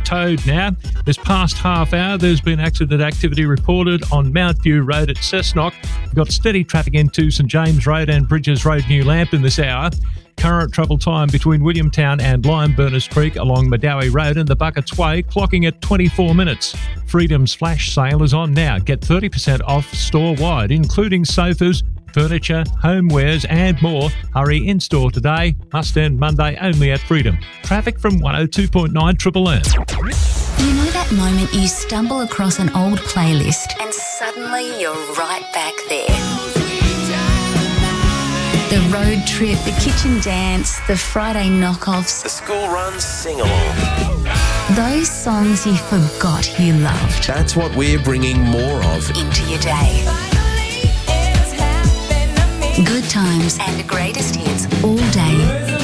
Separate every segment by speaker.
Speaker 1: towed now. This past half hour, there's been accident activity reported on Mount View Road at Cessnock. We've got steady traffic into St James Road and Bridges Road, New Lambton this hour. Current travel time between Williamtown and Lime-Burners Creek along Madawi Road and the Buckets Way, clocking at 24 minutes. Freedom's flash sale is on now. Get 30% off store-wide, including sofas, furniture, homewares and more. Hurry in-store today. Must end Monday only at Freedom. Traffic from 102.9 Triple M.
Speaker 2: You know that moment you stumble across an old playlist and suddenly you're right back there? The road trip, the kitchen dance, the Friday knockoffs.
Speaker 3: The school run sing-along.
Speaker 2: Those songs you forgot you loved.
Speaker 3: That's what we're bringing more of
Speaker 2: into your day. Good times and the greatest hits all day.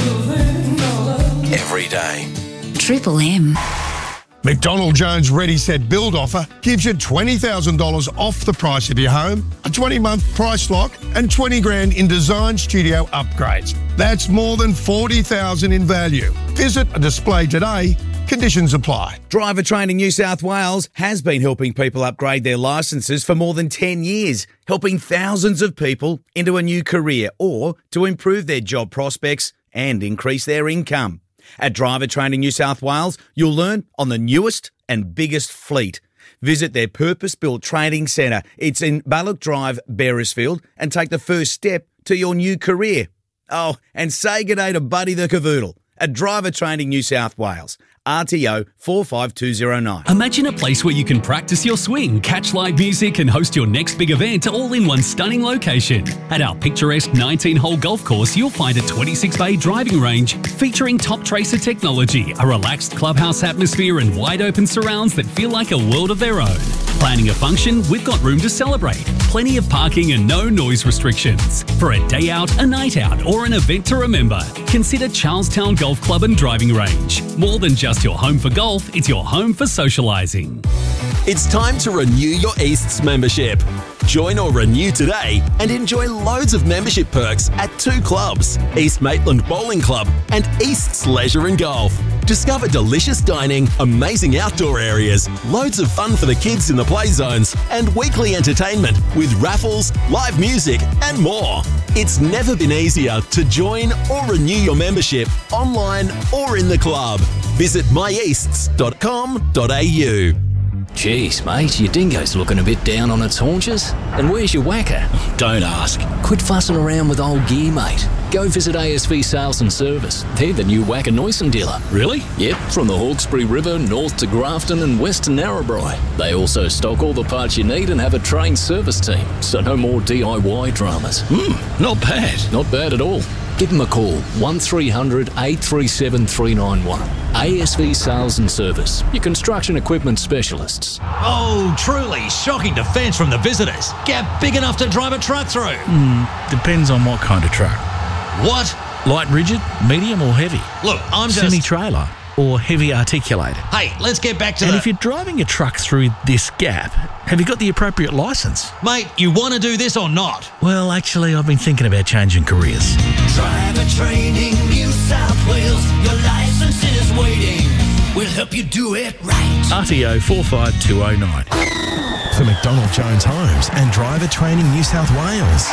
Speaker 3: Every day.
Speaker 2: Triple M.
Speaker 4: McDonald Jones Ready Set Build offer gives you $20,000 off the price of your home, a 20-month price lock and $20,000 in design studio upgrades. That's more than $40,000 in value. Visit a display today. Conditions apply.
Speaker 5: Driver Training New South Wales has been helping people upgrade their licences for more than 10 years, helping thousands of people into a new career or to improve their job prospects and increase their income. At Driver Training New South Wales, you'll learn on the newest and biggest fleet. Visit their purpose-built training centre. It's in Ballock Drive, Beresfield, and take the first step to your new career. Oh, and say good day to Buddy the Cavoodle at Driver Training New South Wales. RTO 45209.
Speaker 6: Imagine a place where you can practice your swing, catch live music and host your next big event all in one stunning location. At our picturesque 19-hole golf course, you'll find a 26-bay driving range featuring top tracer technology, a relaxed clubhouse atmosphere and wide open surrounds that feel like a world of their own. Planning a function? We've got room to celebrate. Plenty of parking and no noise restrictions. For a day out, a night out or an event to remember, consider Charlestown Golf Club and Driving Range. More than just your home for golf, it's your home for socialising.
Speaker 3: It's time to renew your Easts membership. Join or renew today and enjoy loads of membership perks at two clubs, East Maitland Bowling Club and Easts Leisure and Golf. Discover delicious dining, amazing outdoor areas, loads of fun for the kids in the play zones, and weekly entertainment with raffles, live music and more. It's never been easier to join or renew your membership online or in the club. Visit myeasts.com.au.
Speaker 7: Jeez, mate, your dingo's looking a bit down on its haunches. And where's your whacker?
Speaker 8: Don't ask.
Speaker 7: Quit fussing around with old gear, mate. Go visit ASV Sales and Service. They're the new Wacker Noisen dealer.
Speaker 8: Really?
Speaker 7: Yep, from the Hawkesbury River north to Grafton and west to Narrabri. They also stock all the parts you need and have a trained service team, so no more DIY dramas.
Speaker 8: Not bad.
Speaker 7: Not bad at all. Give them a call, 1300 837 391. ASV Sales and Service, your construction equipment specialists.
Speaker 9: Oh, truly shocking defence from the visitors. Gap big enough to drive a truck through.
Speaker 8: Depends on what kind of truck.
Speaker 9: What?
Speaker 8: Light rigid, medium or heavy?
Speaker 9: Look, I'm just...
Speaker 8: Semi-trailer or heavy articulated.
Speaker 9: Hey, let's get back to
Speaker 8: And if you're driving a truck through this gap, have you got the appropriate licence?
Speaker 9: Mate, you want to do this or not?
Speaker 8: Well, actually, I've been thinking about changing careers.
Speaker 10: Driver Training New South Wales, your licence is waiting. We'll help you do it right.
Speaker 8: RTO 45209.
Speaker 11: For McDonald Jones Homes and Driver Training New South Wales.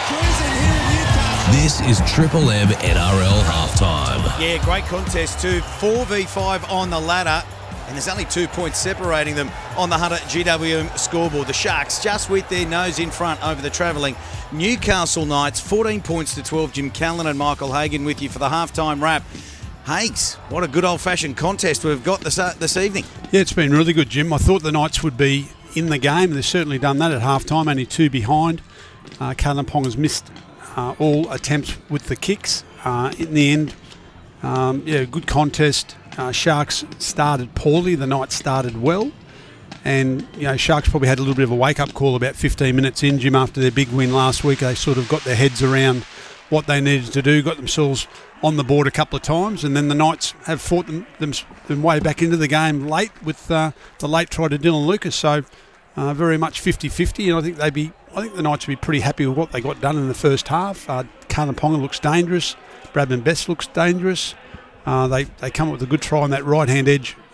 Speaker 11: This is Triple M NRL Halftime.
Speaker 5: Yeah, great contest too. 4v5 on the ladder. And there's only 2 points separating them on the Hunter GWM scoreboard. The Sharks just with their nose in front over the travelling Newcastle Knights. 14 points to 12. Jim Callan and Michael Hagan with you for the halftime wrap. Hagues, what a good old-fashioned contest we've got this evening.
Speaker 12: Yeah, it's been really good, Jim. I thought the Knights would be in the game. They've certainly done that at halftime, only 2 behind. Kalyn Ponga has missed all attempts with the kicks. In the end, good contest. Sharks started poorly. The Knights started well. And, Sharks probably had a little bit of a wake-up call about 15 minutes in, Jim, after their big win last week. They sort of got their heads around what they needed to do, got themselves on the board a couple of times, and then the Knights have fought them way back into the game late with the late try to Dylan Lucas. So very much 50-50, and I think the Knights would be pretty happy with what they got done in the first half. Kalyn Ponga looks dangerous. Bradman Best looks dangerous. They come up with a good try on that right-hand edge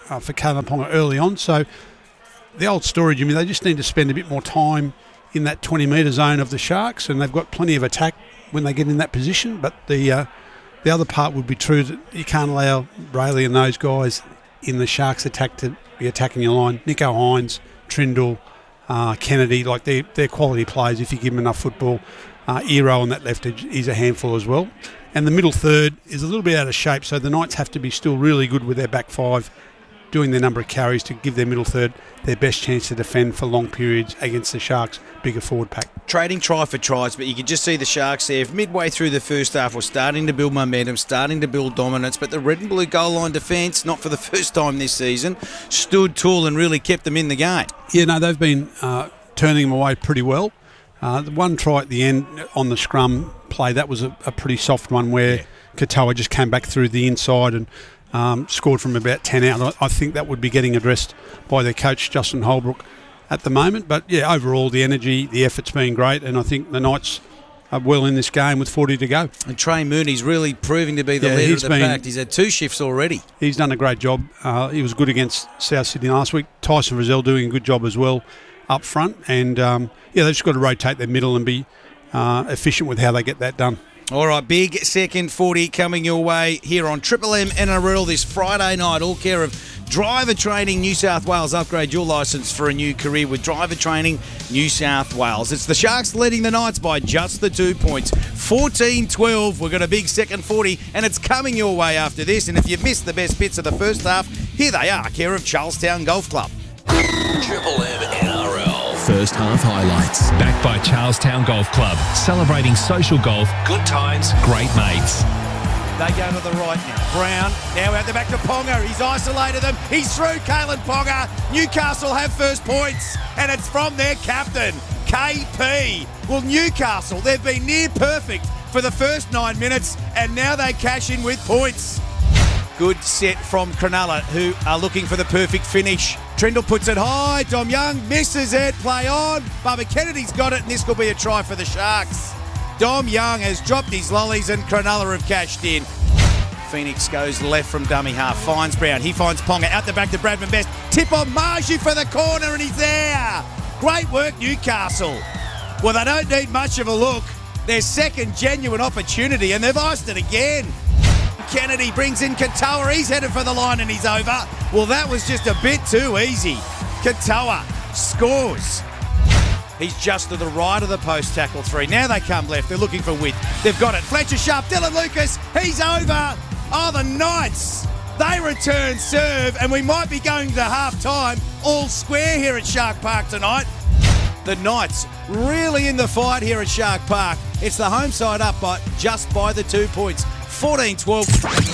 Speaker 12: for Caleb Ponga early on. So the old story, Jimmy, they just need to spend a bit more time in that 20-metre zone of the Sharks, and they've got plenty of attack when they get in that position. But the other part would be true that you can't allow Brayley and those guys in the Sharks attack to be attacking your line. Nico Hines, Trindle, Kennedy, like they're quality players if you give them enough football. Ero on that left edge is a handful as well. And the middle third is a little bit out of shape, so the Knights have to be still really good with their back five, doing their number of carries to give their middle third their best chance to defend for long periods against the Sharks' bigger forward pack.
Speaker 5: Trading try for tries, but you could just see the Sharks there midway through the first half were starting to build momentum, starting to build dominance, but the red and blue goal line defence, not for the first time this season, stood tall and really kept them in the game.
Speaker 12: Yeah, no, they've been turning them away pretty well. The one try at the end on the scrum play, that was a pretty soft one where Katoa just came back through the inside and scored from about 10 out. I think that would be getting addressed by their coach, Justin Holbrook, at the moment. But, yeah, overall, the energy, the effort's been great, and I think the Knights are well in this game with 40 to go.
Speaker 5: And Trey Mooney's really proving to be the leader of the pack. He's had 2 shifts already.
Speaker 12: He's done a great job. He was good against South Sydney last week. Tyson Frizzell doing a good job as well up front. And, they've just got to rotate their middle and be efficient with how they get that done.
Speaker 5: All right, big second 40 coming your way here on Triple M NRL this Friday night. All care of Driver Training New South Wales. Upgrade your licence for a new career with Driver Training New South Wales. It's the Sharks leading the Knights by just the 2 points. 14-12. We've got a big second 40, and it's coming your way after this. And if you've missed the best bits of the first half, here they are, care of Charlestown Golf Club.
Speaker 3: Triple M NRL.
Speaker 6: First half highlights. Backed by Charlestown Golf Club. Celebrating social golf, good times, great mates.
Speaker 5: They go to the right now. Brown now out the back to Ponga. He's isolated them. He's through Kalen Ponga. Newcastle have first points, and it's from their captain, KP. Well, Newcastle, they've been near perfect for the first 9 minutes, and now they cash in with points. Good set from Cronulla, who are looking for the perfect finish. Trindle puts it high. Dom Young misses it. Play on. Bubba Kennedy's got it, and this could be a try for the Sharks. Dom Young has dropped his lollies, and Cronulla have cashed in. Phoenix goes left from dummy half. Finds Brown. He finds Ponga. Out the back to Bradman Best. Tip on Margie for the corner, and he's there. Great work, Newcastle. Well, they don't need much of a look. Their second genuine opportunity, and they've iced it again. Kennedy brings in Katoa. He's headed for the line and he's over. Well, that was just a bit too easy. Katoa scores. He's just to the right of the post, tackle 3. Now they come left. They're looking for width. They've got it. Fletcher sharp. Dylan Lucas. He's over. Oh, the Knights. They return serve, and we might be going to half-time all square here at Shark Park tonight. The Knights really in the fight here at Shark Park. It's the home side up by just by the 2 points. 14-12.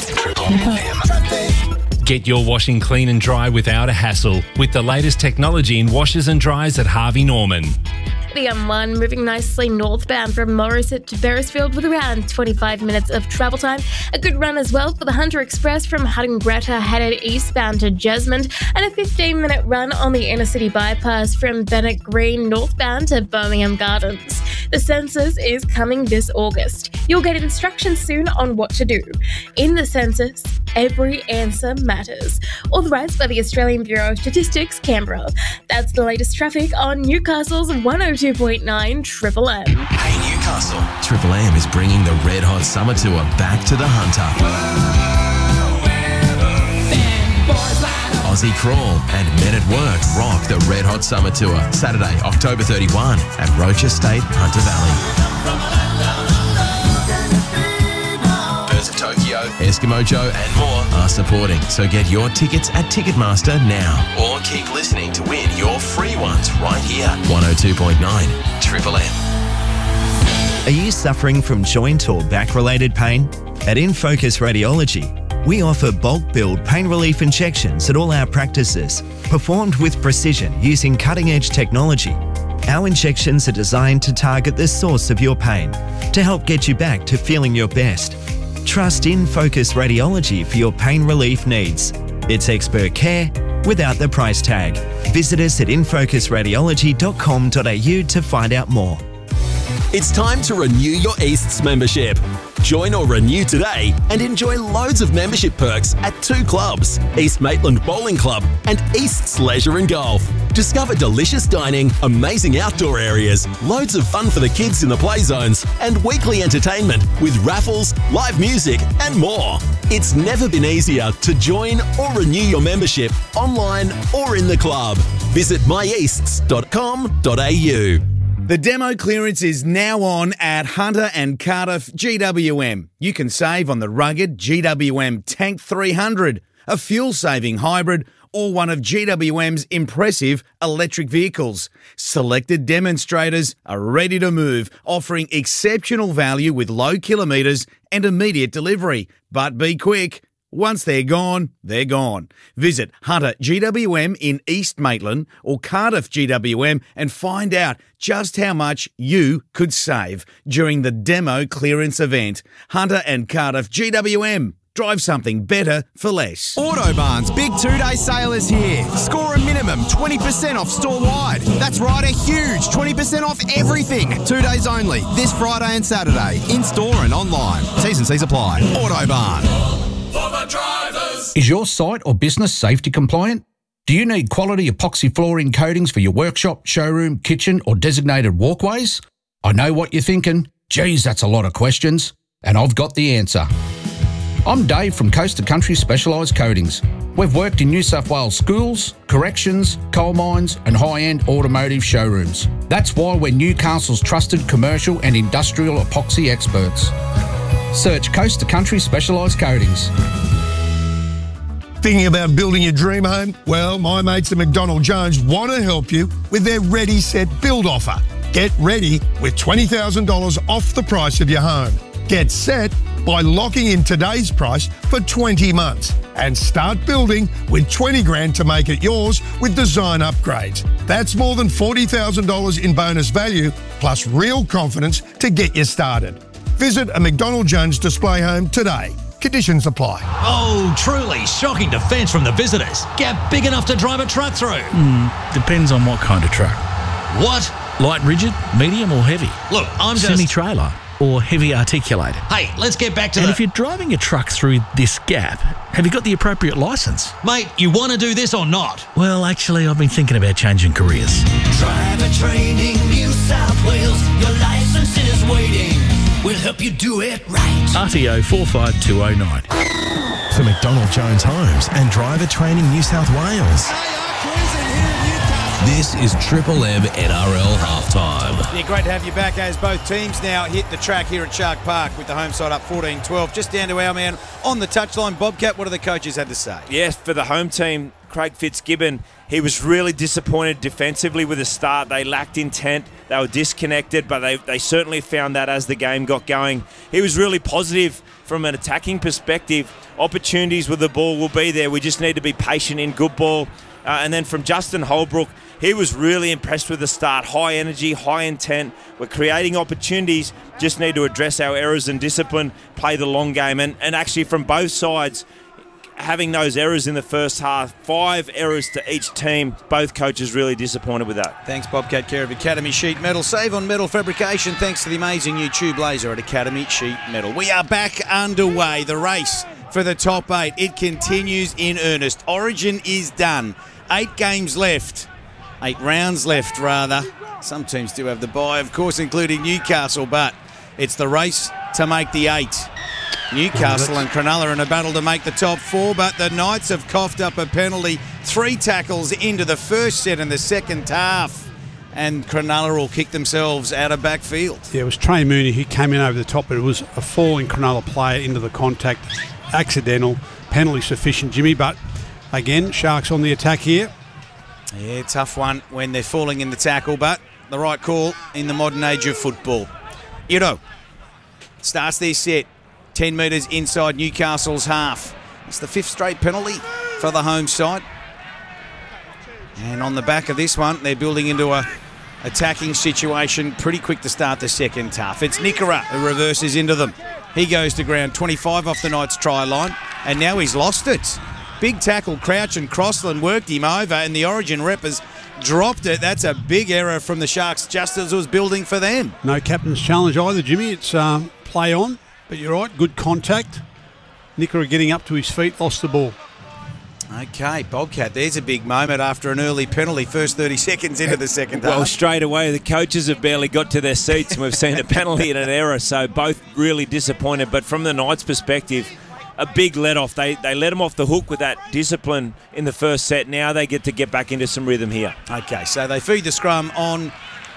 Speaker 6: Get your washing clean and dry without a hassle with the latest technology in washers and dryers at Harvey Norman.
Speaker 13: The M1 moving nicely northbound from Morisset to Beresfield with around 25 minutes of travel time. A good run as well for the Hunter Express from Hutton-Greta headed eastbound to Jesmond, and a 15-minute run on the inner city bypass from Bennett Green northbound to Birmingham Gardens. The census is coming this August. You'll get instructions soon on what to do. In the census, every answer matters. Authorised by the Australian Bureau of Statistics, Canberra. That's the latest traffic on Newcastle's 102.9 Triple M.
Speaker 3: Hey Newcastle.
Speaker 11: Triple M is bringing the Red Hot Summer Tour back to the Hunter. Aussie Crawl and Men at Work rock the Red Hot Summer Tour. Saturday, October 31 at Roach Estate, Hunter Valley. Birds of Tokyo, Eskimo Joe and more are supporting. So get your tickets at Ticketmaster now. Or keep listening to win your free ones right here. 102.9 Triple M.
Speaker 14: Are you suffering from joint or back-related pain? At InFocus Radiology, we offer bulk build pain relief injections at all our practices, performed with precision using cutting-edge technology. Our injections are designed to target the source of your pain to help get you back to feeling your best. Trust InFocus Radiology for your pain relief needs. It's expert care without the price tag. Visit us at infocusradiology.com.au to find out more.
Speaker 3: It's time to renew your Easts membership. Join or renew today and enjoy loads of membership perks at 2 clubs, East Maitland Bowling Club and East's Leisure and Golf. Discover delicious dining, amazing outdoor areas, loads of fun for the kids in the play zones, and weekly entertainment with raffles, live music, and more. It's never been easier to join or renew your membership online or in the club. Visit myeasts.com.au.
Speaker 5: The demo clearance is now on at Hunter and Cardiff GWM. You can save on the rugged GWM Tank 300, a fuel-saving hybrid, or one of GWM's impressive electric vehicles. Selected demonstrators are ready to move, offering exceptional value with low kilometres and immediate delivery. But be quick. Once they're gone, they're gone. Visit Hunter GWM in East Maitland or Cardiff GWM and find out just how much you could save during the demo clearance event. Hunter and Cardiff GWM. Drive something better for less.
Speaker 15: Autobarn's big 2-day sale is here. Score a minimum 20% off store-wide. That's right, a huge 20% off everything. 2 days only, this Friday and Saturday, in-store and online. T's and C's apply. Autobarn.
Speaker 16: For the drivers. Is your site or business safety compliant? Do you need quality epoxy flooring coatings for your workshop, showroom, kitchen or designated walkways? I know what you're thinking. Geez, that's a lot of questions. And I've got the answer. I'm Dave from Coast to Country Specialised Coatings. We've worked in New South Wales schools, corrections, coal mines and high-end automotive showrooms. That's why we're Newcastle's trusted commercial and industrial epoxy experts. Search Coast to Country Specialised Coatings.
Speaker 4: Thinking about building your dream home? Well, my mates at McDonald Jones want to help you with their Ready Set Build offer. Get ready with $20,000 off the price of your home. Get set by locking in today's price for 20 months and start building with 20 grand to make it yours with design upgrades. That's more than $40,000 in bonus value plus real confidence to get you started. Visit a McDonald Jones display home today. Conditions apply.
Speaker 9: Oh, truly shocking defence from the visitors. Gap big enough to drive a truck through.
Speaker 8: Depends on what kind of truck.
Speaker 9: What?
Speaker 8: Light rigid, medium or heavy?
Speaker 9: Look, I'm just...
Speaker 8: Semi-trailer or heavy articulated.
Speaker 9: Hey, let's get back to
Speaker 8: And if you're driving a truck through this gap, have you got the appropriate licence?
Speaker 9: Mate, you want to do this or not?
Speaker 8: Well, actually, I've been thinking about changing careers.
Speaker 10: Driver Training New South Wales. Your licence is waiting. We'll help you do it right.
Speaker 8: RTO 45209.
Speaker 11: For McDonald Jones Homes and Driver Training New South Wales. This is Triple M NRL halftime.
Speaker 17: Yeah, great to have you back as both teams now hit the track here at Shark Park with the home side up 14-12. Just down to our man on the touchline, Bobcat. What do the coaches have to say?
Speaker 18: Yes, for the home team, Craig Fitzgibbon, he was really disappointed defensively with the start. They lacked intent. They were disconnected, but they certainly found that as the game got going. He was really positive from an attacking perspective. Opportunities with the ball will be there. We just need to be patient in good ball. And then from Justin Holbrook, he was really impressed with the start. High energy, high intent. We're creating opportunities. Just need to address our errors and discipline, play the long game. And actually from both sides, having those errors in the first half, 5 errors to each team, both coaches really disappointed with that.
Speaker 17: Thanks, Bobcat, care of Academy Sheet Metal. Save on metal fabrication thanks to the amazing new tube laser at Academy Sheet Metal. We are back underway. The race for the top 8, it continues in earnest. Origin is done. 8 games left. 8 rounds left, rather. Some teams do have the bye, of course, including Newcastle, but it's the race to make the 8. Newcastle and Cronulla in a battle to make the top 4, but the Knights have coughed up a penalty. 3 tackles into the first set in the second half, and Cronulla will kick themselves out of backfield.
Speaker 12: Yeah, it was Trey Mooney who came in over the top, but it was a falling Cronulla player into the contact. Accidental, penalty sufficient, Jimmy, but again, Sharks on the attack here.
Speaker 17: Yeah, tough one when they're falling in the tackle, but the right call in the modern age of football. Iro starts their set 10 metres inside Newcastle's half. It's the 5th straight penalty for the home side. And on the back of this one, they're building into a attacking situation pretty quick to start the second half. It's Nikora who reverses into them. He goes to ground, 25 off the Knights try line, and now he's lost it. Big tackle, Crouch and Crossland worked him over, and the Origin reppers dropped it. That's a big error from the Sharks, just as it was building for them.
Speaker 12: No captain's challenge either, Jimmy. It's play on. but you're right, good contact. Nicola getting up to his feet, lost the ball.
Speaker 17: Okay, Bobcat, there's a big moment after an early penalty, first 30 seconds into the second half.
Speaker 18: Well, straight away, the coaches have barely got to their seats, and we've seen a penalty and an error, so both really disappointed. But from the Knights' perspective, a big let-off. They let them off the hook with that discipline in the first set. Now they get back into some rhythm here.
Speaker 17: Okay, so they feed the scrum on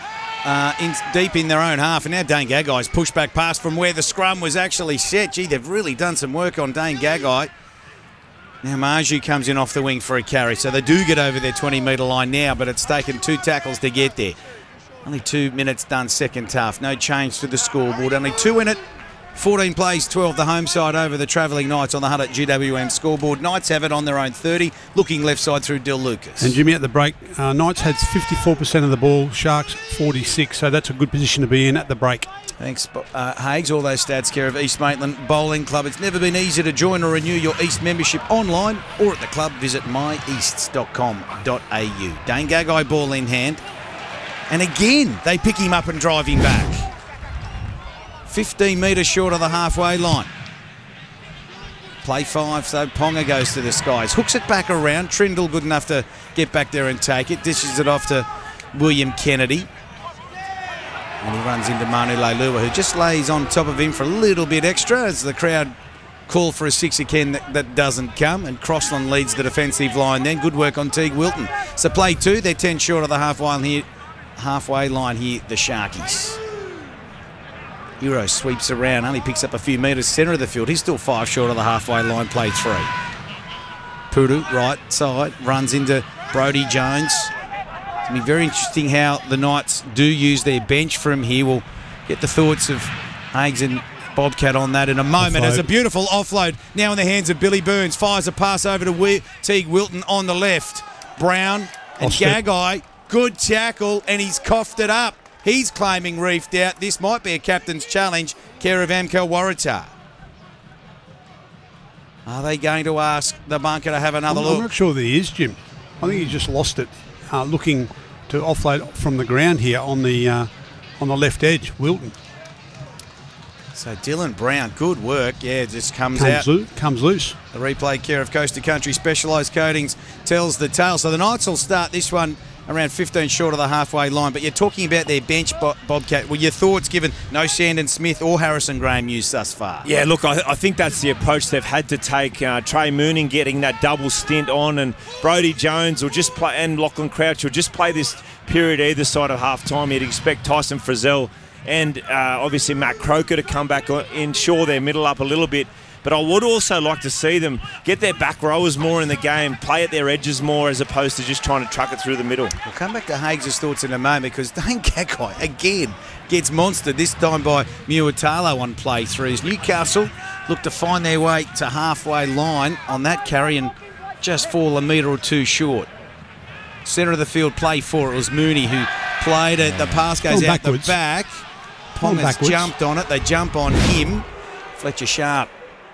Speaker 17: deep in their own half, and now Dane Gagai's pushed back pass from where the scrum was actually set. Gee, they've really done some work on Dane Gagai. Now Marju comes in off the wing for a carry, so they do get over their 20-metre line now, but it's taken 2 tackles to get there. Only 2 minutes done second half. No change to the scoreboard. Only 2 in it. 14 plays, 12 the home side over the travelling Knights on the Hutt GWM scoreboard. Knights have it on their own 30, looking left side through Dill Lucas.
Speaker 12: And Jimmy, at the break, Knights had 54% of the ball, Sharks 46, so that's a good position to be in at the break.
Speaker 17: Thanks, Hagues. All those stats care of East Maitland Bowling Club. It's never been easier to join or renew your East membership online or at the club. Visit myeasts.com.au. Dane Gagai ball in hand. And again, they pick him up and drive him back. 15 metres short of the halfway line. Play 5, so Ponga goes to the skies. Hooks it back around. Trindle good enough to get back there and take it. Dishes it off to William Kennedy. And he runs into Manu Leilua, who just lays on top of him for a little bit extra as the crowd call for a 6 again that doesn't come. And Crossland leads the defensive line then. Good work on Teague Wilton. So play 2, they're 10 short of the halfway line here, the Sharkies. Euro sweeps around, only picks up a few metres centre of the field. He's still 5 short of the halfway line, play 3. Pudu, right side, runs into Brodie Jones. It's going to be very interesting how the Knights do use their bench from here. We'll get the thoughts of Hagues and Bobcat on that in a moment. As a beautiful offload now in the hands of Billy Burns. Fires a pass over to Teague Wilton on the left. Brown and Gagai, good tackle, and he's coughed it up. He's claiming reefed out. This might be a captain's challenge, care of Amkel Waratah. Are they going to ask the bunker to have another look?
Speaker 12: I'm not sure there is, Jim. I think he just lost it looking to offload from the ground here on the left edge, Wilton.
Speaker 17: So Dylan Brown, good work. Yeah, just comes out.
Speaker 12: Comes loose.
Speaker 17: The replay care of Coast to Country Specialised Coatings tells the tale. So the Knights will start this one around 15 short of the halfway line. But you're talking about their bench, Bobcat. Well, your thoughts given no Sandon Smith or Harrison Graham used thus far?
Speaker 18: Yeah, look, I think that's the approach they've had to take. Trey Mooning getting that double stint on, and Brodie Jones will just play, and Lachlan Crouch will just play this period either side of half-time. You'd expect Tyson Frizzell and obviously Matt Croker to come back in, shore their middle up a little bit. But I would also like to see them get their back rowers more in the game, play at their edges more as opposed to just trying to truck it through the middle.
Speaker 17: We'll come back to Hagues' thoughts in a moment because Dane Gagai, again, gets monstered, this time by Muatalo on play threes. Newcastle look to find their way to halfway line on that carry and just fall a metre or 2 short. Centre of the field, play 4. It was Mooney who played it. The pass goes out the back. Ponga's jumped on it. They jump on him. Fletcher Sharp,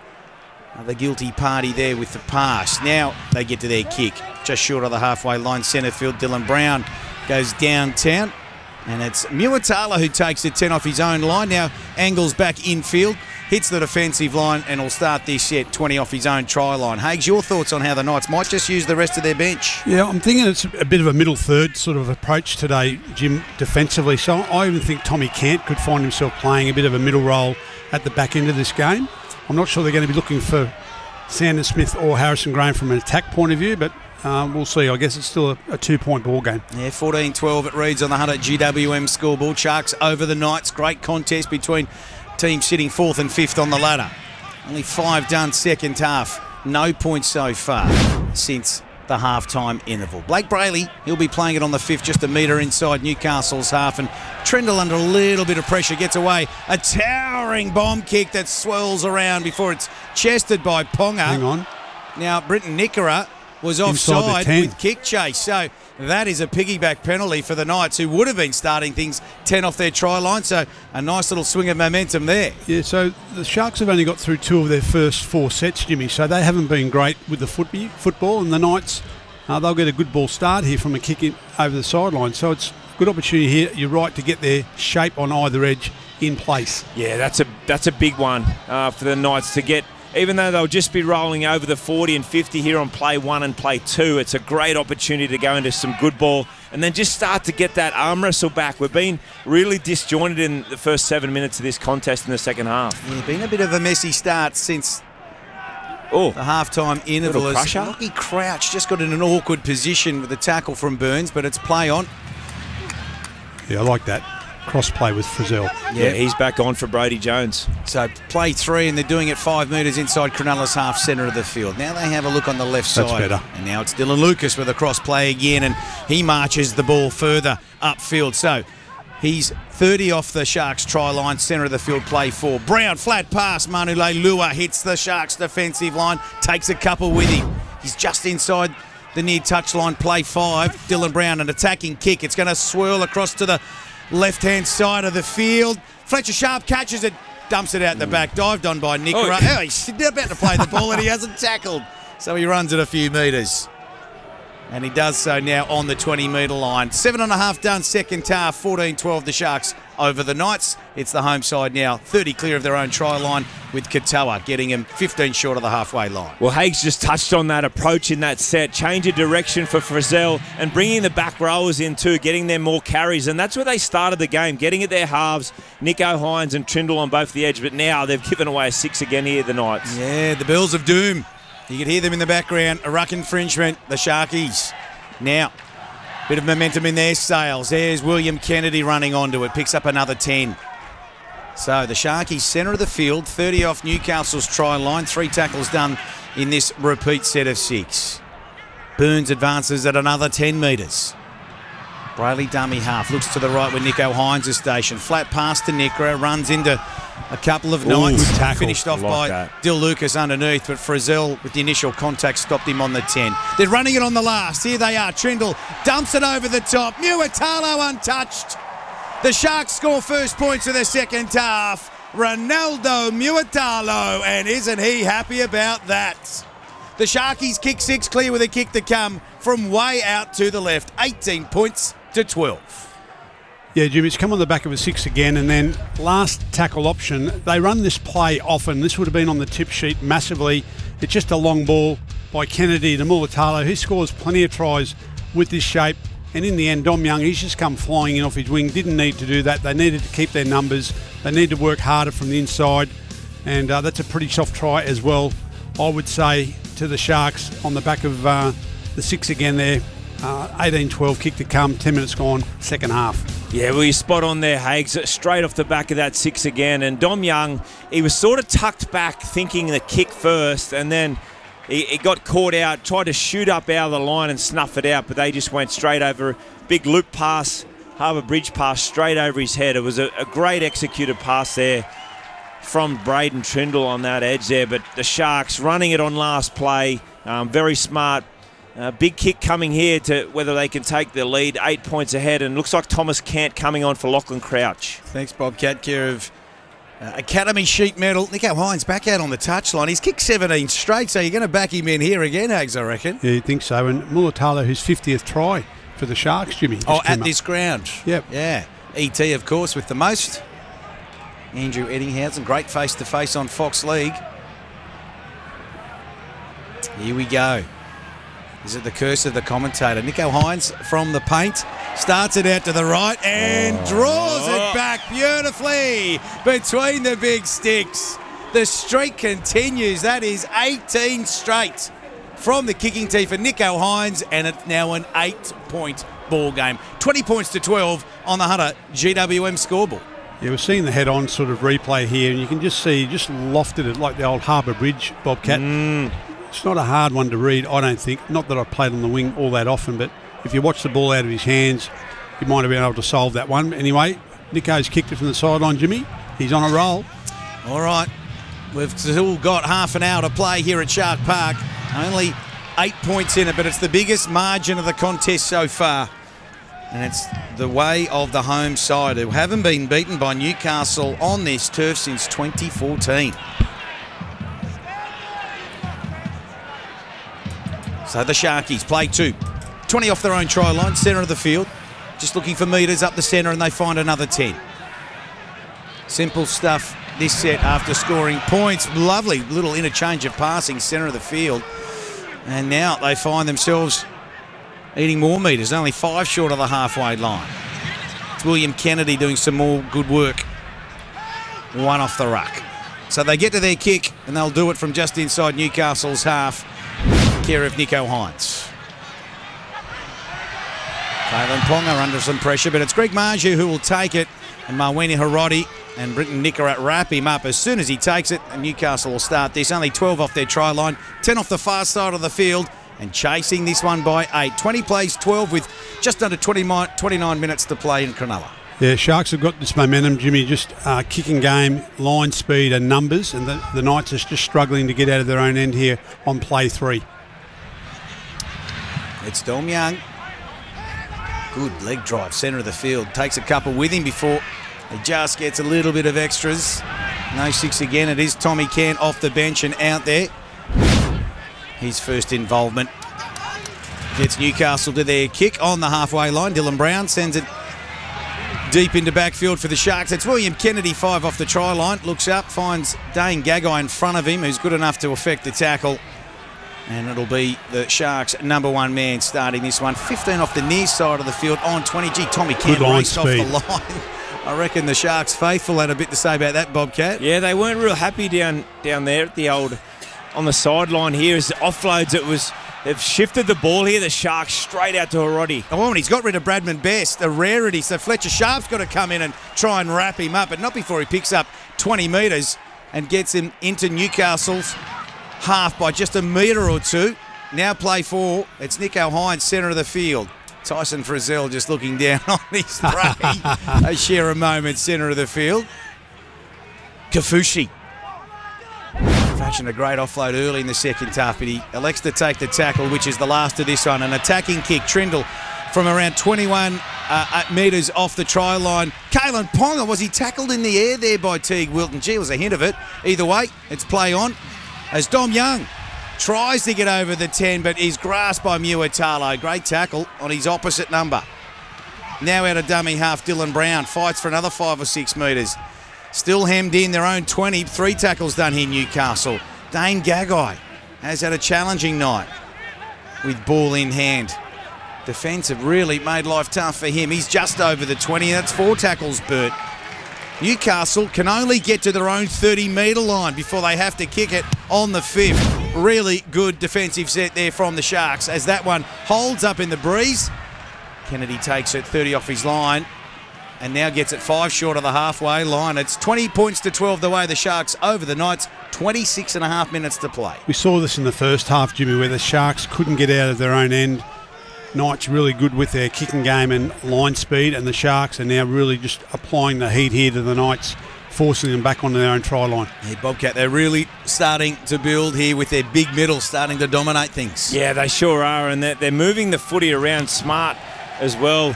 Speaker 17: the guilty party there with the pass. Now they get to their kick. Just short of the halfway line, centre field. Dylan Brown goes downtown. And it's Muatalo who takes the 10 off his own line. Now angles back infield, hits the defensive line, and will start this set 20 off his own try line. Hagues, your thoughts on how the Knights might just use the rest of their bench?
Speaker 12: Yeah, I'm thinking it's a bit of a middle third sort of approach today, Jim, defensively. So I even think Tommy Cant could find himself playing a bit of a middle role at the back end of this game. I'm not sure they're going to be looking for Sandon Smith or Harrison Graham from an attack point of view, but we'll see. I guess it's still a 2-point ball game.
Speaker 17: Yeah, 14-12 it reads on the Hutt GWM scoreboard. Sharks over the Knights. Great contest between teams sitting 4th and 5th on the ladder. Only 5 done second half. No points so far since the half-time interval. Blake Brayley, he'll be playing it on the 5th, just a metre inside Newcastle's half, and Trindle under a little bit of pressure gets away. A towering bomb kick that swirls around before it's chested by Ponga.
Speaker 12: Hang on.
Speaker 17: Now, Britton Nickera was offside with kick chase, so that is a piggyback penalty for the Knights, who would have been starting things 10 off their try line, so a nice little swing of momentum there.
Speaker 12: Yeah, so the Sharks have only got through 2 of their first 4 sets, Jimmy, so they haven't been great with the football, and the Knights, they'll get a good ball start here from a kick in over the sideline, so it's a good opportunity here, you're right, to get their shape on either edge in place.
Speaker 18: Yeah, that's a big one for the Knights to get. Even though they'll just be rolling over the 40 and 50 here on play 1 and play 2, it's a great opportunity to go into some good ball and then just start to get that arm wrestle back. We've been really disjointed in the first 7 minutes of this contest in the second half.
Speaker 17: Yeah, been a bit of a messy start since the half-time interval. Lockie Crouch just got in an awkward position with a tackle from Burns, but it's play on.
Speaker 12: Yeah, I like that. Cross play with Frizzell.
Speaker 18: Yeah, he's back on for Brady Jones.
Speaker 17: So play 3, and they're doing it 5 metres inside Cronulla's half centre of the field. Now they have a look on the left side.
Speaker 12: That's better.
Speaker 17: And now it's Dylan Lucas with a cross play again, and he marches the ball further upfield. So he's 30 off the Sharks try line, centre of the field, play 4. Brown, flat pass, Manu Leilua hits the Sharks defensive line, takes a couple with him. He's just inside the near touchline, play 5. Dylan Brown, an attacking kick. It's going to swirl across to the left-hand side of the field. Fletcher Sharp catches it, dumps it out the back, dived on by Nickera. Oh, he's about to play the ball and he hasn't tackled. So he runs it a few metres. And he does so now on the 20-metre line. 7.5 done, second half, 14-12 the Sharks over the Knights. It's the home side now, 30 clear of their own try line, with Katoa getting him 15 short of the halfway line.
Speaker 18: Well, Hague's just touched on that approach in that set, change of direction for Frizzell and bringing the back rowers in too, getting them more carries. And that's where they started the game, getting at their halves, Nicho Hynes and Trindle on both the edge. But now they've given away a 6 again here, the Knights.
Speaker 17: Yeah, the Bells of Doom. You can hear them in the background. A ruck infringement, the Sharkies. Now, bit of momentum in their sails. There's William Kennedy running onto it. Picks up another 10. So the Sharkies, centre of the field, 30 off Newcastle's try line. 3 tackles done in this repeat set of 6. Burns advances at another 10 metres. Brayley dummy half. Looks to the right where Nicho Hynes is stationed. Flat pass to Nickera. Runs into a couple of Knights. Finished off by Dill Lucas underneath, but Frizzell with the initial contact stopped him on the 10. They're running it on the last. Here they are. Trindle dumps it over the top. Muatalo untouched. The Sharks score first points of the second half. Ronaldo Muatalo, and isn't he happy about that? The Sharkies kick 6 clear with a kick to come from way out to the left. 18 points to 12.
Speaker 12: Yeah, Jim, it's come on the back of a 6 again, and then last tackle option. They run this play often. This would have been on the tip sheet massively. It's just a long ball by Kennedy to Muatalo. He scores plenty of tries with this shape. And in the end, Dom Young, he's just come flying in off his wing. Didn't need to do that. They needed to keep their numbers. They need to work harder from the inside. And that's a pretty soft try as well, I would say, to the Sharks on the back of the 6 again there. 18-12, kick to come, 10 minutes gone, second half.
Speaker 18: Yeah, well, you're spot on there, Hagues. Straight off the back of that 6 again. And Dom Young, he was sort of tucked back thinking the kick first, and then he got caught out, tried to shoot up out of the line and snuff it out, but they just went straight over. Big loop pass, Harbour Bridge pass straight over his head. It was a great executed pass there from Braden Trindle on that edge there, but the Sharks running it on last play, very smart. Big kick coming here to whether they can take the lead, 8 points ahead, and looks like Thomas Cant coming on for Lachlan Crouch.
Speaker 17: Thanks, Bob Katker of Academy Sheet Metal. Nicho Hynes back out on the touchline. He's kicked 17 straight, so you're going to back him in here again, Hagues, I reckon.
Speaker 12: Yeah, you think so. And Muatalo, his 50th try for the Sharks, Jimmy.
Speaker 17: At this ground.
Speaker 12: Yep.
Speaker 17: Yeah. ET, of course, with the most. Andrew Eddinghausen, great face-to-face on Fox League. Here we go. Is it the curse of the commentator? Nicho Hynes from the paint. Starts it out to the right and draws it back beautifully between the big sticks. The streak continues. That is 18 straight from the kicking tee for Nicho Hynes, and it's now an 8-point ball game. 20 points to 12 on the Hunter GWM scoreboard.
Speaker 12: Yeah, we're seeing the head-on sort of replay here, and you can just see, just lofted it like the old Harbour Bridge Bobcat. It's not a hard one to read, I don't think. Not that I've played on the wing all that often, but if you watch the ball out of his hands, you might have been able to solve that one. Anyway, Nicho's kicked it from the sideline, Jimmy. He's on a roll.
Speaker 17: All right. We've still got half an hour to play here at Shark Park. Only 8 points in it, but it's the biggest margin of the contest so far. And it's the way of the home side, who haven't been beaten by Newcastle on this turf since 2014. So the Sharkies play 2. 20 off their own try line, centre of the field. Just looking for metres up the centre, and they find another 10. Simple stuff this set after scoring points. Lovely little interchange of passing, centre of the field. And now they find themselves eating more metres, only 5 short of the halfway line. It's William Kennedy doing some more good work. 1 off the ruck. So they get to their kick, and they'll do it from just inside Newcastle's half. Care of Nicho Hynes. Kalyn Ponga under some pressure, but it's Greg Marju who will take it, and Mawene Hiroti and Britton Nicorat wrap him up. As soon as he takes it, and Newcastle will start this. Only 12 off their try line, 10 off the far side of the field, and chasing this one by 8. 20 plays 12 with just under 29 minutes to play in Cronulla.
Speaker 12: Yeah, Sharks have got this momentum, Jimmy, just kicking game, line speed and numbers, and the Knights are just struggling to get out of their own end here on play 3.
Speaker 17: It's Dom Young. Good leg drive, centre of the field. Takes a couple with him before he just gets a little bit of extras. No 6 again. It is Tommy Cant off the bench and out there. His first involvement. Gets Newcastle to their kick on the halfway line. Dylan Brown sends it deep into backfield for the Sharks. It's William Kennedy, 5 off the try line. Looks up, finds Dane Gagai in front of him, who's good enough to affect the tackle. And it'll be the Sharks' number 1 man starting this one. 15 off the near side of the field on 20. Gee, Tommy Cant raced off the line. I reckon the Sharks faithful had a bit to say about that, Bobcat.
Speaker 18: Yeah, they weren't real happy down there at the old on the sideline here as offloads. They've shifted the ball here, the Sharks, straight out to Hiroti.
Speaker 17: Oh, and he's got rid of Bradman Best, a rarity. So Fletcher Sharp's got to come in and try and wrap him up, but not before he picks up 20 metres and gets him into Newcastle's half by just a metre or 2. Now play 4. It's Nicho Hynes, centre of the field. Tyson Frizzell just looking down on his prey. They share a moment, centre of the field. Kafushi. Fashioned a great offload early in the second half, but he elects to take the tackle, which is the last of this one. An attacking kick. Trindle from around 21 metres off the try line. Kalyn Ponga, was he tackled in the air there by Teague Wilton? Gee, it was a hint of it. Either way, it's play on. As Dom Young tries to get over the 10, but is grasped by Muatalo. Great tackle on his opposite number. Now out of dummy half, Dylan Brown fights for another 5 or 6 metres. Still hemmed in, their own 20. 3 tackles done here, Newcastle. Dane Gagai has had a challenging night with ball in hand. Defence have really made life tough for him. He's just over the 20. That's 4 tackles, Bert. Newcastle can only get to their own 30-metre line before they have to kick it on the 5th. Really good defensive set there from the Sharks as that one holds up in the breeze. Kennedy takes it 30 off his line and now gets it 5 short of the halfway line. It's 20 points to 12 the way the Sharks over the Knights. 26 and a half minutes to play.
Speaker 12: We saw this in the first half, Jimmy, where the Sharks couldn't get out of their own end. Knights really good with their kicking game and line speed, and the Sharks are now really just applying the heat here to the Knights, forcing them back onto their own try line.
Speaker 17: Yeah, Bobcat, they're really starting to build here with their big middle starting to dominate things.
Speaker 18: Yeah, they sure are, and they're moving the footy around smart as well.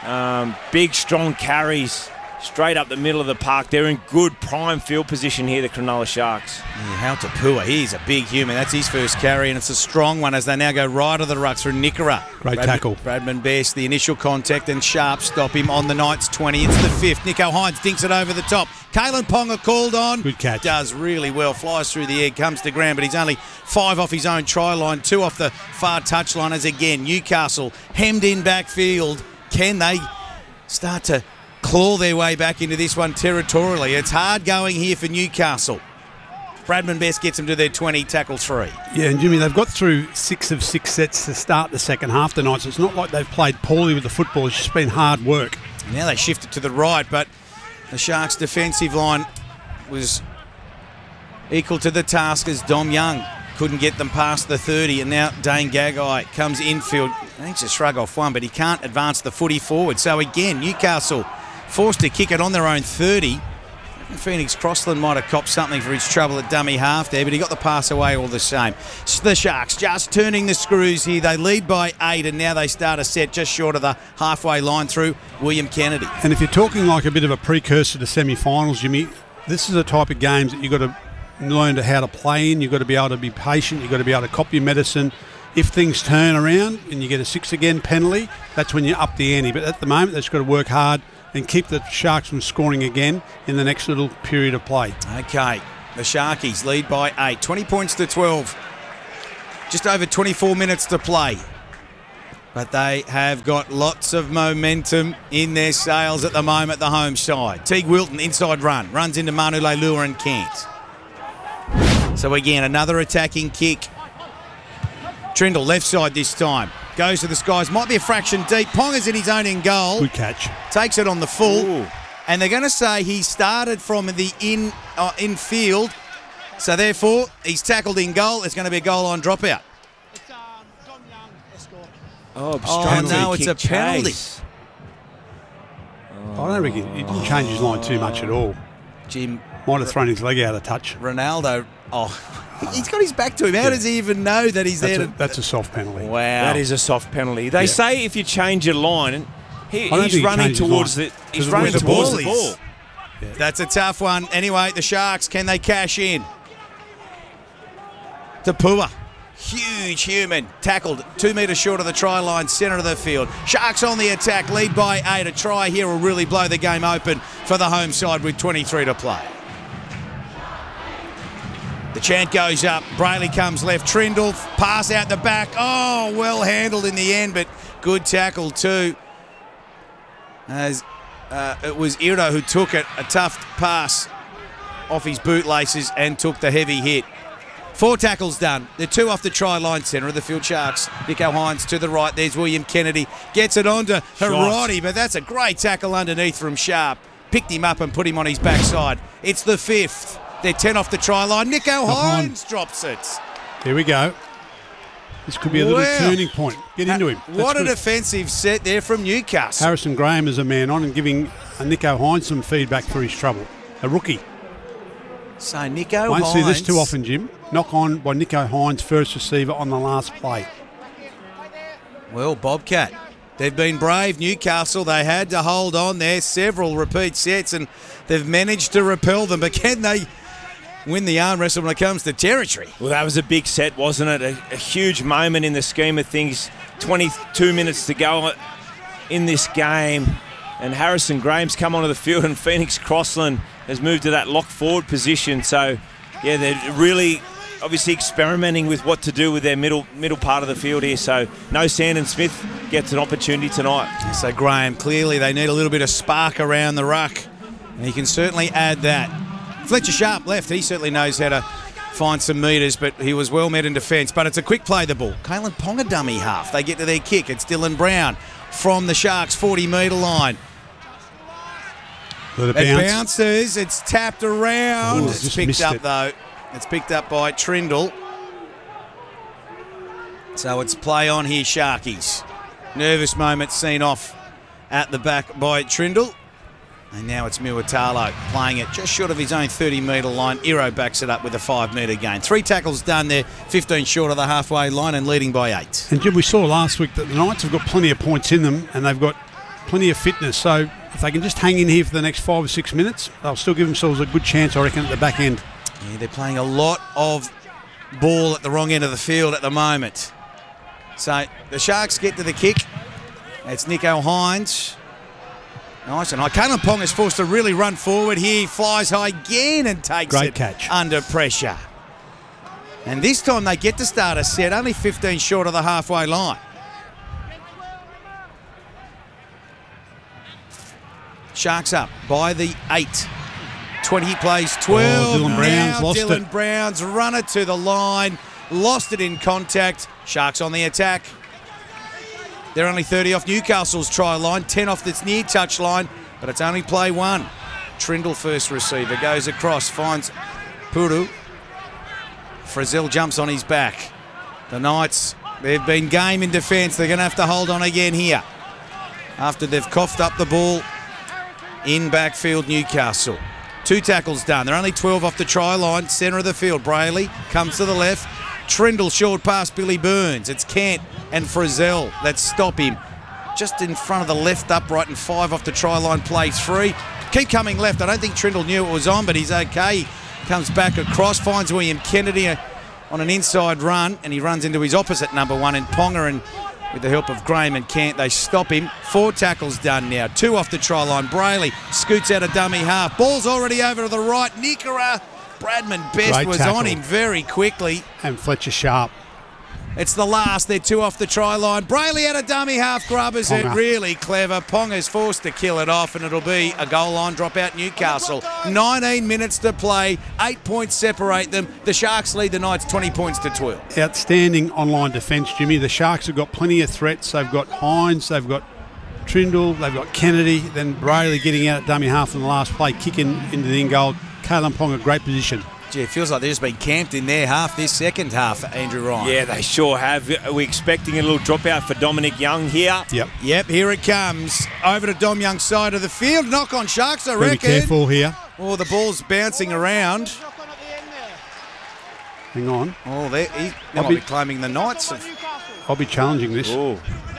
Speaker 18: Big, strong carries straight up the middle of the park. They're in good prime field position here, the Cronulla Sharks.
Speaker 17: Yeah, Hautapua, he's a big human. That's his first carry, and it's a strong one as they now go right of the rucks through Nicorat.
Speaker 12: Great tackle.
Speaker 17: Bradman Best, the initial contact, and Sharp stop him on the Knights 20. It's the 5th. Nicho Hynes dinks it over the top. Kalyn Ponga called on.
Speaker 12: Good catch.
Speaker 17: Does really well. Flies through the air, comes to ground, but he's only 5 off his own try line, 2 off the far touchline as again Newcastle hemmed in backfield. Can they start to claw their way back into this one territorially? It's hard going here for Newcastle. Bradman Best gets them to their 20, tackle 3.
Speaker 12: Yeah, and Jimmy, they've got through 6 of 6 sets to start the second half tonight, so it's not like they've played poorly with the football. It's just been hard work.
Speaker 17: Now they shift it to the right, but the Sharks' defensive line was equal to the task as Dom Young couldn't get them past the 30, and now Dane Gagai comes infield. He needs to shrug off one, but he can't advance the footy forward. So again, Newcastle forced to kick it on their own 30. Phoenix Crossland might have copped something for his trouble at dummy half there, but he got the pass away all the same. The Sharks just turning the screws here. They lead by 8, and now they start a set just short of the halfway line through William Kennedy.
Speaker 12: And if you're talking like a bit of a precursor to semi-finals, Jimmy, this is the type of games that you've got to learn how to play in. You've got to be able to be patient. You've got to be able to cop your medicine. If things turn around and you get a 6 again penalty, that's when you up the ante. But at the moment, they've just got to work hard and keep the Sharks from scoring again in the next little period of play.
Speaker 17: Okay, the Sharkies lead by 8, 20 points to 12. Just over 24 minutes to play. But they have got lots of momentum in their sails at the moment, the home side. Teague Wilton, inside run. Runs into Manu Leilua and can't. So again, another attacking kick. Trindle, left side this time. Goes to the skies. Might be a fraction deep. Ponga's in his own in goal.
Speaker 12: Good catch.
Speaker 17: Takes it on the full. Ooh. And they're going to say he started from the infield. So therefore, he's tackled in goal. It's going to be a goal line dropout. Oh no, it's a penalty.
Speaker 12: I don't reckon he didn't change his line too much at all.
Speaker 17: Jim
Speaker 12: might have thrown his leg out of touch.
Speaker 17: Ronaldo, he's got his back to him. How does he even know that he's there?
Speaker 12: That's a soft penalty.
Speaker 17: Wow.
Speaker 18: That is a soft penalty. They say if you change your line, he's running towards the ball.
Speaker 17: Yeah. That's a tough one. Anyway, the Sharks, can they cash in? Tapua. Huge human. Tackled 2 metres short of the try line, centre of the field. Sharks on the attack, lead by 8. A try here will really blow the game open for the home side with 23 to play. The chant goes up. Brayley comes left. Trindle, pass out the back. Oh, well handled in the end, but good tackle too. As it was Iro who took it. A tough pass off his bootlaces and took the heavy hit. 4 tackles done. They're 2 off the try line, centre of the field. Sharks. Nico Hines to the right. There's William Kennedy. Gets it onto Hiroti, but that's a great tackle underneath from Sharp. Picked him up and put him on his backside. It's the 5th. They're 10 off the try line. Nico Hines drops it.
Speaker 12: Here we go. This could be a little turning point. Get into him.
Speaker 17: What a defensive set there from Newcastle.
Speaker 12: Harrison Graham is a man on and giving Nico Hines some feedback for his trouble. A rookie.
Speaker 17: So Nico
Speaker 12: Won't
Speaker 17: Hines.
Speaker 12: see this too often, Jim. Knock on by Nico Hines, first receiver on the last play.
Speaker 17: Well, Bobcat, they've been brave, Newcastle. They had to hold on there, several repeat sets, and they've managed to repel them. But can they win the arm wrestle when it comes to territory?
Speaker 18: Well, that was a big set, wasn't it? A huge moment in the scheme of things. 22 minutes to go in this game. And Harrison Graham's come onto the field, and Phoenix Crossland has moved to that lock forward position. So, yeah, they're really obviously experimenting with what to do with their middle part of the field here. So, no Sandon Smith gets an opportunity tonight.
Speaker 17: So, Graham, clearly they need a little bit of spark around the ruck. And he can certainly add that. Fletcher Sharp left. He certainly knows how to find some metres, but he was well met in defence. But it's a quick play, the ball. Kalen Ponga dummy half. They get to their kick. It's Dylan Brown from the Sharks' 40-metre line.
Speaker 12: It
Speaker 17: bounces. It's tapped around.
Speaker 12: Ooh,
Speaker 17: it's picked up, though. It's picked up by Trindle. So it's play on here, Sharkies. Nervous moment seen off at the back by Trindle. And now it's Muatalo playing it just short of his own 30-metre line. Iro backs it up with a 5-metre gain. 3 tackles done there, 15 short of the halfway line and leading by 8.
Speaker 12: And Jim, we saw last week that the Knights have got plenty of points in them and they've got plenty of fitness. So if they can just hang in here for the next 5 or 6 minutes, they'll still give themselves a good chance, I reckon, at the back end.
Speaker 17: Yeah, they're playing a lot of ball at the wrong end of the field at the moment. So the Sharks get to the kick. It's Nico Hines. Nice and high. Kalen Pong is forced to really run forward here. He flies high again and takes
Speaker 12: Great
Speaker 17: it
Speaker 12: catch.
Speaker 17: Under pressure. And this time they get to start a set, only 15 short of the halfway line. Sharks up by the 8. 20 plays 12.
Speaker 12: Oh, Dylan Brown's
Speaker 17: now
Speaker 12: lost
Speaker 17: Dylan
Speaker 12: it.
Speaker 17: Brown's run it to the line. Lost it in contact. Sharks on the attack. They're only 30 off Newcastle's try line, 10 off its near touch line, but it's only play 1. Trindle first receiver, goes across, finds Puru. Frizzell jumps on his back. The Knights, they've been game in defence. They're going to have to hold on again here after they've coughed up the ball in backfield Newcastle. 2 tackles done. They're only 12 off the try line, centre of the field. Brayley comes to the left. Trindle short past Billy Burns. It's Kent and Frizzell that stop him. Just in front of the left upright and 5 off the try line, play 3. Keep coming left. I don't think Trindle knew it was on, but he's okay. Comes back across, finds William Kennedy on an inside run, and he runs into his opposite number 1 in Ponga, and With the help of Graham and Kent, they stop him. 4 tackles done now. 2 off the try line. Brayley scoots out a dummy half. Ball's already over to the right. Nickera. Bradman Best
Speaker 12: Great
Speaker 17: was
Speaker 12: tackle.
Speaker 17: on him very quickly.
Speaker 12: And Fletcher Sharp.
Speaker 17: It's the last. They're 2 off the try line. Brayley had a dummy half. Grubbers it
Speaker 12: Ponga.
Speaker 17: really clever. Ponga's forced to kill it off, and it'll be a goal line drop out Newcastle. 19 minutes to play. 8 points separate them. The Sharks lead the Knights 20 points to 12.
Speaker 12: Outstanding online defence, Jimmy. The Sharks have got plenty of threats. They've got Hines, they've got Trindle, they've got Kennedy, then Brayley getting out at dummy half in the last play, kicking into the in goal. Kalen Ponga, great position.
Speaker 17: Gee, it feels like they've just been camped in their half this second half, Andrew Ryan.
Speaker 18: Yeah, they sure have. Are we expecting a little dropout for Dominic Young here?
Speaker 17: Yep, here it comes. Over to Dom Young's side of the field. Knock on Sharks, I
Speaker 12: Gotta
Speaker 17: reckon.
Speaker 12: be careful here.
Speaker 17: Oh, the ball's bouncing around.
Speaker 12: Hang on.
Speaker 17: Oh, they might be claiming the Knights.
Speaker 12: I'll be challenging this.
Speaker 18: Ooh.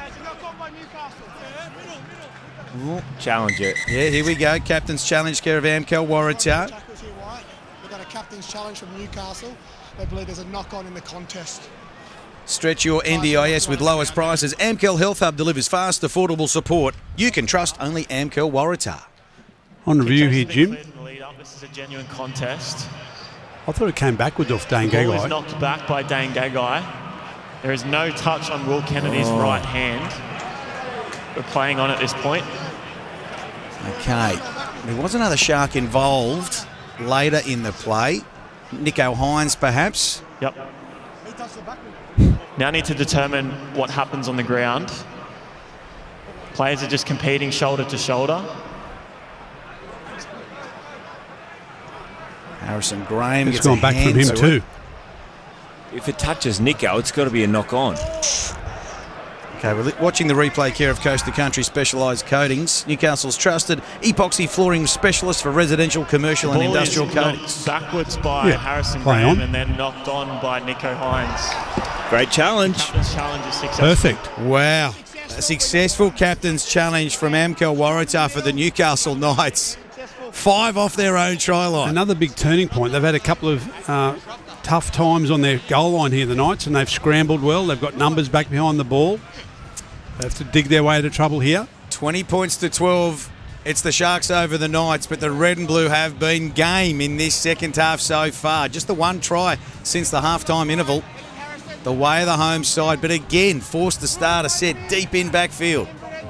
Speaker 18: Challenge it.
Speaker 17: Yeah, here we go. Captain's challenge, care of Amcal Waratah.
Speaker 19: We've got a captain's challenge from Newcastle. They believe there's a knock-on in the contest.
Speaker 17: Stretch your NDIS with lowest prices. Amcal Health Hub delivers fast, affordable support. You can trust only Amcal Waratah.
Speaker 12: On review here, Jim.
Speaker 20: This is a genuine contest.
Speaker 12: I thought it came backwards off Dane
Speaker 20: The ball is
Speaker 12: Gagai.
Speaker 20: knocked back by Dane Gagai. There is no touch on Will Kennedy's right hand. We're playing on at this point.
Speaker 17: Okay. There was another Shark involved later in the play. Nico Hines, perhaps.
Speaker 20: Yep. Now need to determine what happens on the ground. Players are just competing shoulder to shoulder.
Speaker 17: Harrison Graham
Speaker 12: It's
Speaker 17: gets
Speaker 12: gone
Speaker 17: a
Speaker 12: back from
Speaker 17: hand
Speaker 12: him
Speaker 17: to
Speaker 12: too.
Speaker 17: it.
Speaker 18: If it touches Nico, it's got to be a knock-on.
Speaker 17: Okay, we're watching the replay care of Coast to Country Specialised Coatings. Newcastle's trusted epoxy flooring specialist for residential, commercial and
Speaker 20: Ball
Speaker 17: industrial
Speaker 20: is
Speaker 17: coatings.
Speaker 20: knocked backwards by Harrison
Speaker 17: play
Speaker 20: Graham
Speaker 17: on.
Speaker 20: and then knocked on by Nico Hines.
Speaker 18: Great challenge.
Speaker 20: Captain's challenge is successful.
Speaker 17: Wow. A successful captain's challenge from Amcal Waratah for the Newcastle Knights. 5 off their own try line.
Speaker 12: Another big turning point. They've had a couple of tough times on their goal line here, the Knights, and they've scrambled well. They've got numbers back behind the ball. They have to dig their way out of trouble here.
Speaker 17: 20 points to 12. It's the Sharks over the Knights, but the red and blue have been game in this second half so far. Just the one try since the halftime interval. The way of the home side, but again, forced to start a set deep in backfield.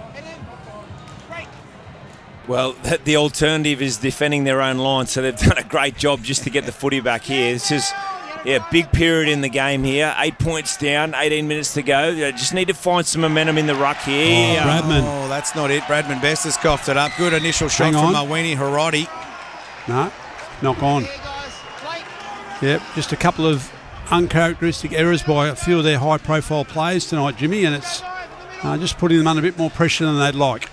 Speaker 18: Well, the alternative is defending their own line, so they've done a great job just to get the footy back here. This is big period in the game here. 8 points down, 18 minutes to go. They just need to find some momentum in the ruck here.
Speaker 12: Bradman.
Speaker 17: Oh, that's not it. Bradman Best has coughed it up. Good initial shot from Mawini Harodi.
Speaker 12: No, knock on. Yep, just a couple of uncharacteristic errors by a few of their high-profile players tonight, Jimmy, and it's just putting them under a bit more pressure than they'd like.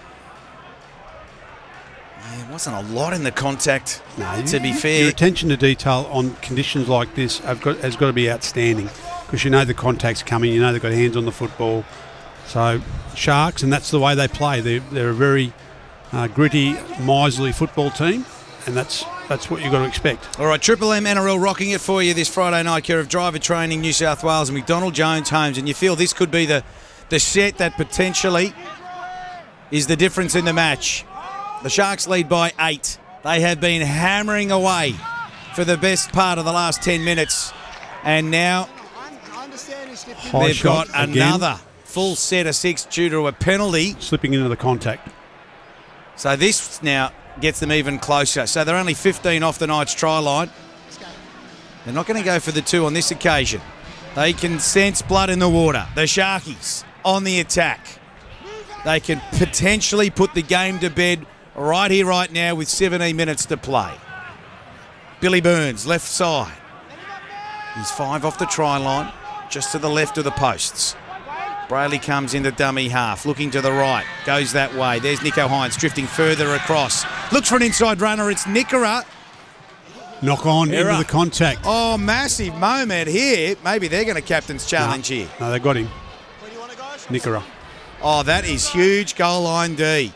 Speaker 17: There wasn't a lot in the contact, to be fair.
Speaker 12: Your attention to detail on conditions like this has got to be outstanding, because you know the contact's coming, you know they've got hands on the football. So Sharks, and that's the way they play. They're a very gritty, miserly football team, and that's what you've got to expect.
Speaker 17: All right, Triple M NRL rocking it for you this Friday night, care of Driver Training New South Wales and McDonald Jones Homes, and you feel this could be the set that potentially is the difference in the match. The Sharks lead by 8. They have been hammering away for the best part of the last 10 minutes. And now they've got another full set of 6 due to a penalty.
Speaker 12: Slipping into the contact.
Speaker 17: So this now gets them even closer. So they're only 15 off the Knights try line. They're not going to go for the 2 on this occasion. They can sense blood in the water. The Sharkies on the attack. They can potentially put the game to bed right here, right now, with 17 minutes to play. Billy Burns, left side. He's 5 off the try line, just to the left of the posts. Brayley comes into dummy half, looking to the right, goes that way. There's Nico Hines drifting further across. Looks for an inside runner, it's Nickera.
Speaker 12: Knock on into the contact.
Speaker 17: Oh, massive moment here. Maybe they're going to captain's challenge here.
Speaker 12: No, they got him. Nickera.
Speaker 17: Oh, that is huge goal line D.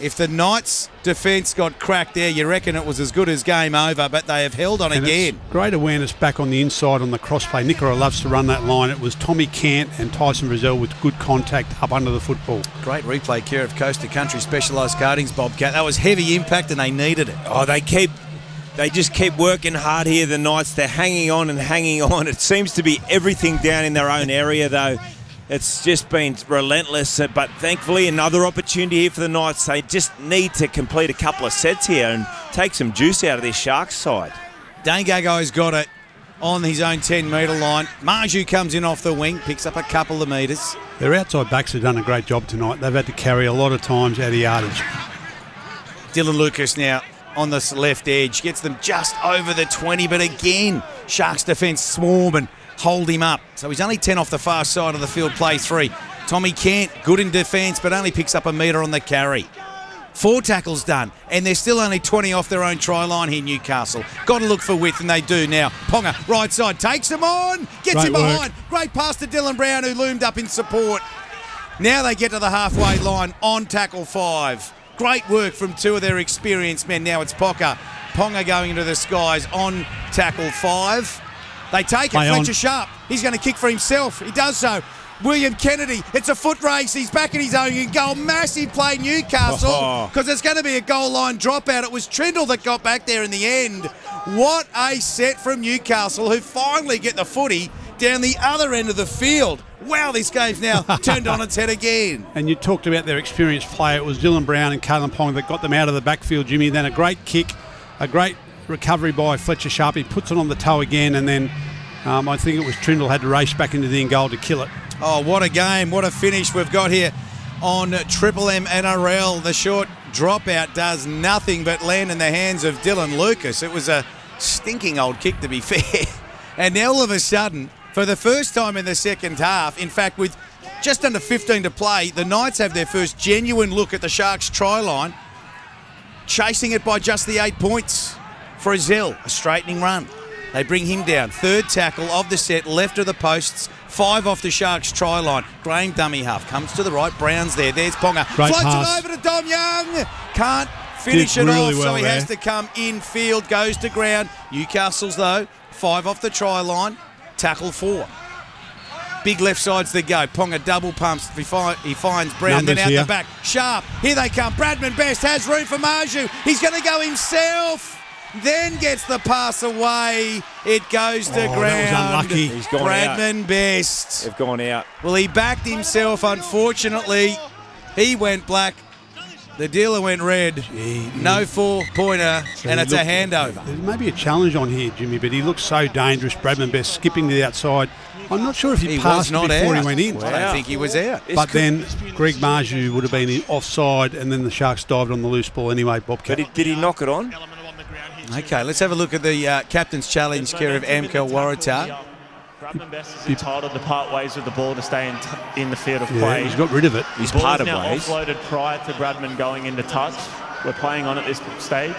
Speaker 17: If the Knights' defence got cracked there, you reckon it was as good as game over, but they have held on
Speaker 12: And
Speaker 17: again.
Speaker 12: it's great awareness back on the inside on the crossplay. Nicola loves to run that line. It was Tommy Cant and Tyson Frizzell with good contact up under the football.
Speaker 17: Great replay care of Coast to Country Specialised Kartings, Bobcat. That was heavy impact and they needed it.
Speaker 18: Oh, they just keep working hard here, the Knights. They're hanging on and hanging on. It seems to be everything down in their own area, though. It's just been relentless, but thankfully another opportunity here for the Knights. They just need to complete a couple of sets here and take some juice out of this Sharks side.
Speaker 17: Dane Gago's got it on his own 10-metre line. Marju comes in off the wing, picks up a couple of metres.
Speaker 12: Their outside backs have done a great job tonight. They've had to carry a lot of times out of yardage.
Speaker 17: Dylan Lucas now on this left edge, gets them just over the 20, but again, Sharks defence swarm and hold him up. So he's only 10 off the far side of the field, play 3. Tommy Cant, good in defence, but only picks up a metre on the carry. 4 tackles done, and they're still only 20 off their own try line here, Newcastle. Got to look for width, and they do now. Ponga, right side, takes him on, gets him behind. Great pass to Dylan Brown, who loomed up in support. Now they get to the halfway line on tackle 5. Great work from 2 of their experienced men. Now it's Ponga going into the skies on tackle 5. They take it, Fletcher Sharp. He's going to kick for himself. He does so. William Kennedy, it's a foot race. He's back in his own goal. Massive play, Newcastle, because it's going to be a goal line dropout. It was Trindle that got back there in the end. What a set from Newcastle, who finally get the footy down the other end of the field. Wow, this game's now turned on its head again.
Speaker 12: And you talked about their experienced player. It was Dylan Brown and Kalyn Ponga that got them out of the backfield, Jimmy. Then a great kick, a great recovery by Fletcher Sharp. He puts it on the toe again, and then I think it was Trindle had to race back into the end goal to kill it.
Speaker 17: Oh, what a game. What a finish we've got here on Triple M NRL. The short dropout does nothing but land in the hands of Dylan Lucas. It was a stinking old kick, to be fair. And now all of a sudden, for the first time in the second half, in fact, with just under 15 to play, the Knights have their first genuine look at the Sharks' try line, chasing it by just the 8 points. Frizzell, a straightening run. They bring him down. 3rd tackle of the set, left of the posts. 5 off the Sharks' try line. Graham dummy half comes to the right. Brown's there. There's Ponga. Floats it over to Dom Young. Can't finish it off, so he has to come infield. Goes to ground. Newcastle's, though, 5 off the try line. Tackle 4. Big left side's the go. Ponga double pumps. He finds Brown, then out the back. Sharp. Here they come. Bradman Best has room for Marju. He's going to go himself. Then gets the pass away. It goes to ground.
Speaker 12: That was unlucky.
Speaker 18: He's gone
Speaker 17: Bradman
Speaker 18: out.
Speaker 17: Best.
Speaker 18: They've gone out.
Speaker 17: Well, he backed himself, unfortunately. He went black. The dealer went red. No 4-pointer, and it's a handover.
Speaker 12: There's maybe a challenge on here, Jimmy, but he looks so dangerous. Bradman Best skipping to the outside. I'm not sure if he passed before he went in.
Speaker 17: I don't think he was out.
Speaker 12: But then Greg Marju would have been offside, and then the Sharks dived on the loose ball anyway, Bobcat.
Speaker 18: But did he knock it on?
Speaker 17: Okay, let's have a look at the captain's challenge care of Amkel Waratah.
Speaker 20: Bradman Best is entitled to part ways with the ball to stay in the field of play.
Speaker 12: He's got rid of it.
Speaker 20: He's part of now ways. Offloaded prior to Bradman going into touch. We're playing on at this stage.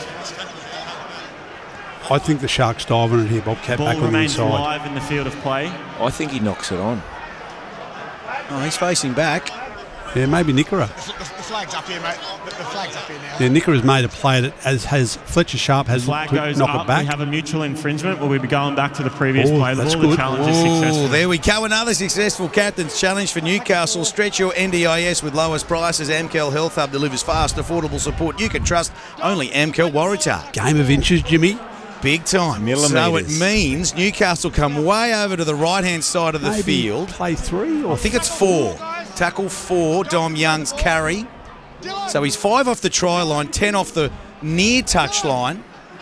Speaker 12: I think the Sharks dive on it here, Bobcat, back on the inside.
Speaker 20: Ball remains live in the field of play.
Speaker 18: I think he knocks it on.
Speaker 17: Oh, he's facing back.
Speaker 12: Yeah, maybe Nicola.
Speaker 19: The flag's up here, mate. The flag's up here now.
Speaker 12: Yeah, Nicola's made a play that, as has Fletcher Sharp, has
Speaker 20: flag goes
Speaker 12: knock
Speaker 20: up.
Speaker 12: it back.
Speaker 20: We have a mutual infringement. Will we be going back to the previous play?
Speaker 12: That's
Speaker 20: all
Speaker 12: good.
Speaker 20: the challenges successful.
Speaker 17: There we go. Another successful captain's challenge for Newcastle. Stretch your NDIS with lowest prices. Amcal Health Hub delivers fast, affordable support you can trust. Only Amcal Waratah.
Speaker 12: Game of inches, Jimmy.
Speaker 17: Big time. So it means Newcastle come way over to the right-hand side of the field.
Speaker 12: Play 3? Or
Speaker 17: I think it's 4. Tackle 4, Dom Young's carry. So he's 5 off the try line, 10 off the near touch line.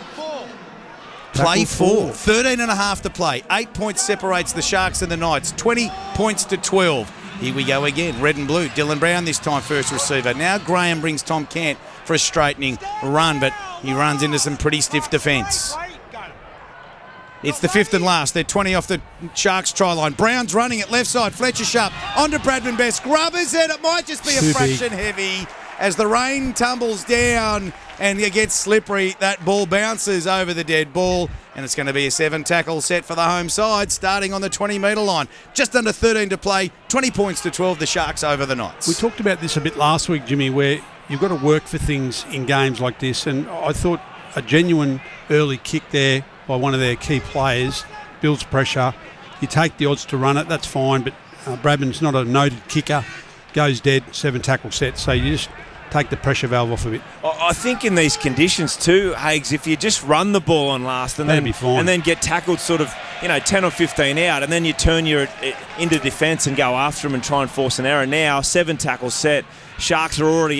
Speaker 17: Play 4. 13 and a half to play. 8 points separates the Sharks and the Knights. 20 points to 12. Here we go again. Red and blue. Dylan Brown this time first receiver. Now Graham brings Tom Cant for a straightening run, but he runs into some pretty stiff defence. It's the 5th and last. They're 20 off the Sharks try line. Brown's running it left side. Fletcher Sharp onto Bradman Best. Grubbers it. It might just be a fraction heavy as the rain tumbles down and it gets slippery. That ball bounces over the dead ball and it's going to be a 7-tackle set for the home side starting on the 20-metre line. Just under 13 to play. 20 points to 12 the Sharks over the Knights.
Speaker 12: We talked about this a bit last week, Jimmy, where you've got to work for things in games like this. And I thought a genuine early kick there by one of their key players builds pressure. You take the odds to run it, that's fine, but Bradman's not a noted kicker. Goes dead, 7 tackle set. So you just take the pressure valve off a bit.
Speaker 18: I think in these conditions too, Hagues, if you just run the ball on last and then get tackled sort of 10 or 15 out, and then you turn into defence and go after them and try and force an error. Now 7 tackles set. Sharks are already